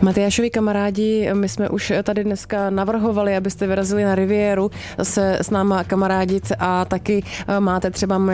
Matyášovi kamarádi, my jsme už tady dneska navrhovali, abyste vyrazili na Riviéru se s náma kamarádit a taky máte třeba